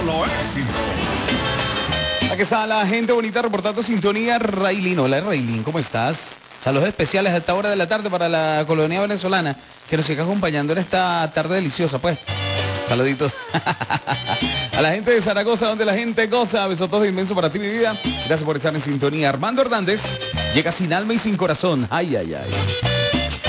Aquí está la gente bonita reportando sintonía. Raylin, hola Raylin, ¿cómo estás? Saludos especiales a esta hora de la tarde para la colonia venezolana que nos siga acompañando en esta tarde deliciosa, pues. Saluditos. A la gente de Zaragoza, donde la gente goza. Besotos inmenso para ti, mi vida. Gracias por estar en sintonía. Armando Hernández llega sin alma y sin corazón. Ay, ay, ay.